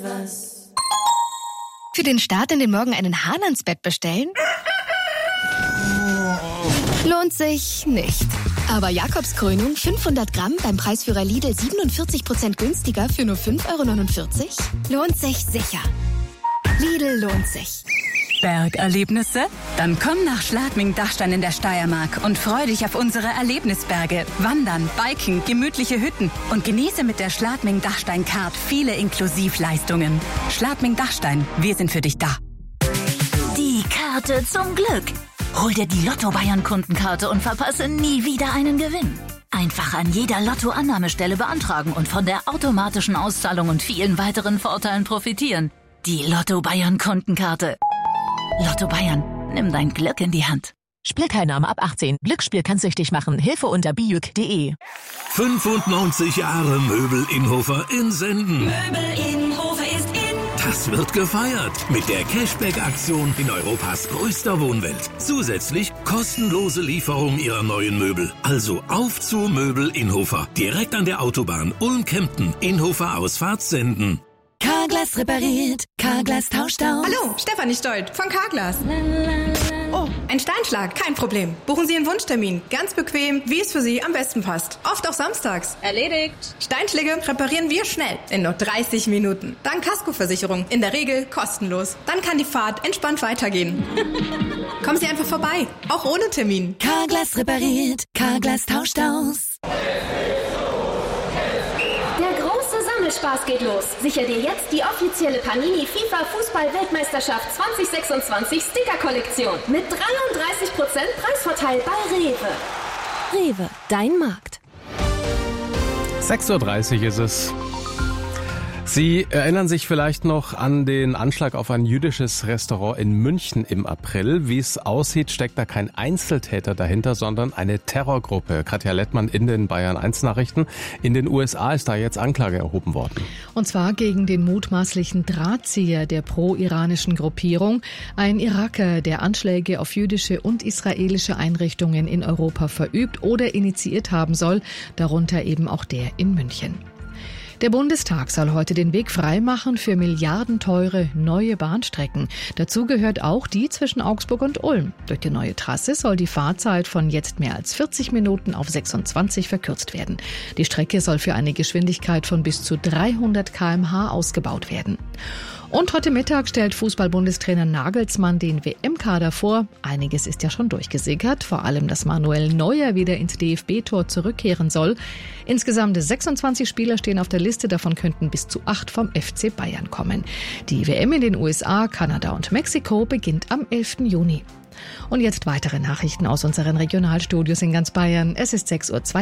Für den Start in den Morgen einen Hahn ans Bett bestellen? Lohnt sich nicht. Aber Jakobskrönung 500 Gramm beim Preisführer Lidl 47% günstiger für nur 5,49 € lohnt sich sicher. Lidl lohnt sich. Bergerlebnisse? Dann komm nach Schladming-Dachstein in der Steiermark und freu dich auf unsere Erlebnisberge. Wandern, Biken, gemütliche Hütten und genieße mit der Schladming-Dachstein-Card viele Inklusivleistungen. Schladming-Dachstein, wir sind für dich da. Die Karte zum Glück. Hol dir die Lotto-Bayern-Kundenkarte und verpasse nie wieder einen Gewinn. Einfach an jeder Lotto-Annahmestelle beantragen und von der automatischen Auszahlung und vielen weiteren Vorteilen profitieren. Die Lotto-Bayern-Kundenkarte. Lotto Bayern, nimm dein Glück in die Hand. Spielteilnahme ab 18. Glücksspiel kann süchtig machen. Hilfe unter bijuk.de. 95 Jahre Möbel Innhofer in Senden. Möbel Innhofer ist in. Das wird gefeiert mit der Cashback-Aktion in Europas größter Wohnwelt. Zusätzlich kostenlose Lieferung Ihrer neuen Möbel. Also auf zu Möbel Innhofer. Direkt an der Autobahn Ulm-Kempten. Innhofer Ausfahrt Senden. Carglass repariert, Carglass tauscht aus. Hallo, Stefanie Stolt von Carglass. Oh, ein Steinschlag, kein Problem. Buchen Sie einen Wunschtermin. Ganz bequem, wie es für Sie am besten passt. Oft auch samstags. Erledigt. Steinschläge reparieren wir schnell, in nur 30 Minuten. Dank Kaskoversicherung, in der Regel kostenlos. Dann kann die Fahrt entspannt weitergehen. Kommen Sie einfach vorbei, auch ohne Termin. Carglass repariert, Carglass tauscht aus. Spaß geht los. Sicher dir jetzt die offizielle Panini FIFA Fußball-Weltmeisterschaft 2026 Sticker-Kollektion mit 33% Preisvorteil bei Rewe. Rewe, dein Markt. 6:30 Uhr ist es. Sie erinnern sich vielleicht noch an den Anschlag auf ein jüdisches Restaurant in München im April. Wie es aussieht, steckt da kein Einzeltäter dahinter, sondern eine Terrorgruppe. Katja Lettmann in den Bayern 1 Nachrichten. In den USA ist da jetzt Anklage erhoben worden. Und zwar gegen den mutmaßlichen Drahtzieher der pro-iranischen Gruppierung, ein Iraker, der Anschläge auf jüdische und israelische Einrichtungen in Europa verübt oder initiiert haben soll, darunter eben auch der in München. Der Bundestag soll heute den Weg freimachen für milliardenteure neue Bahnstrecken. Dazu gehört auch die zwischen Augsburg und Ulm. Durch die neue Trasse soll die Fahrzeit von jetzt mehr als 40 Minuten auf 26 verkürzt werden. Die Strecke soll für eine Geschwindigkeit von bis zu 300 km/h ausgebaut werden. Und heute Mittag stellt Fußball-Bundestrainer Nagelsmann den WM-Kader vor. Einiges ist ja schon durchgesickert, vor allem, dass Manuel Neuer wieder ins DFB-Tor zurückkehren soll. Insgesamt 26 Spieler stehen auf der Liste, davon könnten bis zu 8 vom FC Bayern kommen. Die WM in den USA, Kanada und Mexiko beginnt am 11. Juni. Und jetzt weitere Nachrichten aus unseren Regionalstudios in ganz Bayern. Es ist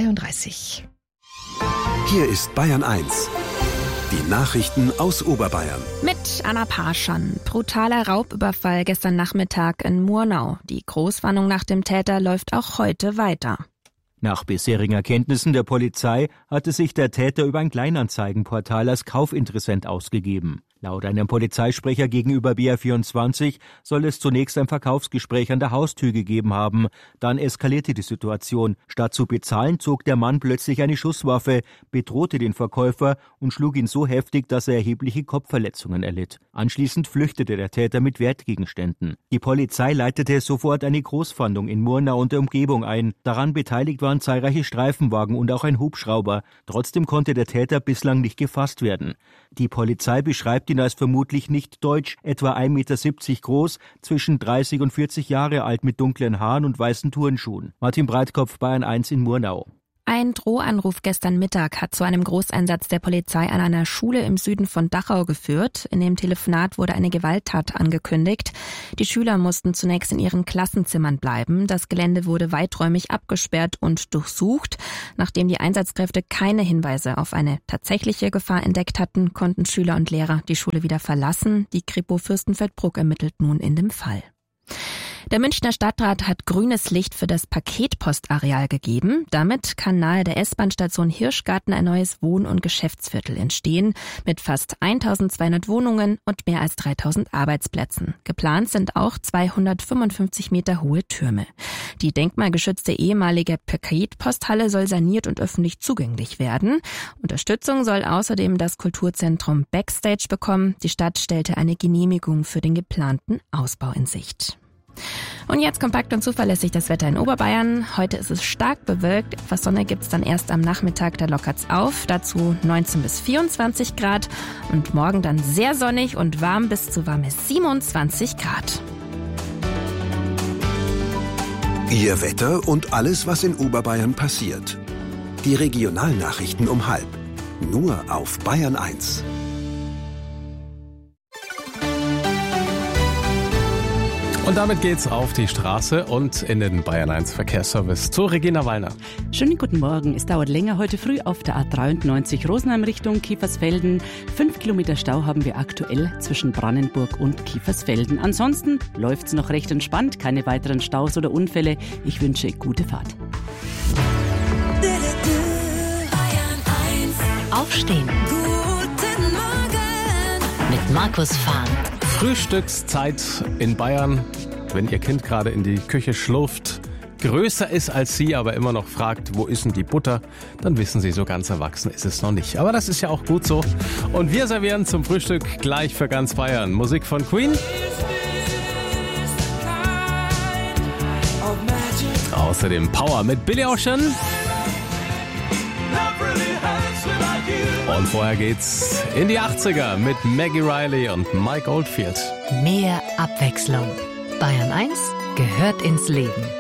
6:32 Uhr. Hier ist Bayern 1. Die Nachrichten aus Oberbayern. Mit Anna Parschan. Brutaler Raubüberfall gestern Nachmittag in Murnau. Die Großwarnung nach dem Täter läuft auch heute weiter. Nach bisherigen Erkenntnissen der Polizei hatte sich der Täter über ein Kleinanzeigenportal als Kaufinteressent ausgegeben. Laut einem Polizeisprecher gegenüber BR24 soll es zunächst ein Verkaufsgespräch an der Haustür gegeben haben. Dann eskalierte die Situation. Statt zu bezahlen, zog der Mann plötzlich eine Schusswaffe, bedrohte den Verkäufer und schlug ihn so heftig, dass er erhebliche Kopfverletzungen erlitt. Anschließend flüchtete der Täter mit Wertgegenständen. Die Polizei leitete sofort eine Großfahndung in Murnau und der Umgebung ein. Daran beteiligt waren zahlreiche Streifenwagen und auch ein Hubschrauber. Trotzdem konnte der Täter bislang nicht gefasst werden. Die Polizei beschreibt ihn als vermutlich nicht deutsch, etwa 1,70 Meter groß, zwischen 30 und 40 Jahre alt mit dunklen Haaren und weißen Turnschuhen. Martin Breitkopf, Bayern 1 in Murnau. Ein Drohanruf gestern Mittag hat zu einem Großeinsatz der Polizei an einer Schule im Süden von Dachau geführt. In dem Telefonat wurde eine Gewalttat angekündigt. Die Schüler mussten zunächst in ihren Klassenzimmern bleiben. Das Gelände wurde weiträumig abgesperrt und durchsucht. Nachdem die Einsatzkräfte keine Hinweise auf eine tatsächliche Gefahr entdeckt hatten, konnten Schüler und Lehrer die Schule wieder verlassen. Die Kripo Fürstenfeldbruck ermittelt nun in dem Fall. Der Münchner Stadtrat hat grünes Licht für das Paketpostareal gegeben. Damit kann nahe der S-Bahn-Station Hirschgarten ein neues Wohn- und Geschäftsviertel entstehen mit fast 1200 Wohnungen und mehr als 3000 Arbeitsplätzen. Geplant sind auch 255 Meter hohe Türme. Die denkmalgeschützte ehemalige Paketposthalle soll saniert und öffentlich zugänglich werden. Unterstützung soll außerdem das Kulturzentrum Backstage bekommen. Die Stadt stellte eine Genehmigung für den geplanten Ausbau in Sicht. Und jetzt kompakt und zuverlässig das Wetter in Oberbayern. Heute ist es stark bewölkt. Etwas Sonne gibt's dann erst am Nachmittag, da lockert's auf. Dazu 19 bis 24 Grad. Und morgen dann sehr sonnig und warm bis zu warme 27 Grad. Ihr Wetter und alles, was in Oberbayern passiert. Die Regionalnachrichten um 12:30. Nur auf Bayern 1. Und damit geht's auf die Straße und in den Bayern 1 Verkehrsservice zu Regina Wallner. Schönen guten Morgen. Es dauert länger heute früh auf der A93 Rosenheim Richtung Kiefersfelden. 5 Kilometer Stau haben wir aktuell zwischen Brannenburg und Kiefersfelden. Ansonsten läuft's noch recht entspannt. Keine weiteren Staus oder Unfälle. Ich wünsche gute Fahrt. Aufstehen. Guten Morgen. Mit Markus Fahn. Frühstückszeit in Bayern, wenn Ihr Kind gerade in die Küche schlurft, größer ist als Sie, aber immer noch fragt, wo ist denn die Butter, dann wissen Sie, so ganz erwachsen ist es noch nicht. Aber das ist ja auch gut so. Und wir servieren zum Frühstück gleich für ganz Bayern Musik von Queen. Außerdem Power mit Billy Ocean. Und vorher geht's in die 80er mit Maggie Riley und Mike Oldfield. Mehr Abwechslung. Bayern 1 gehört ins Leben.